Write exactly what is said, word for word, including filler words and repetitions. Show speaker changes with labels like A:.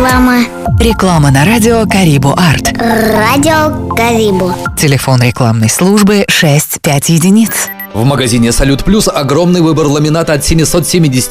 A: Реклама.
B: Реклама на радио Карибу Арт.
A: Радио Карибу.
B: Телефон рекламной службы шесть пять единиц.
C: В магазине «Салют Плюс» огромный выбор ламината от семьсот семьдесят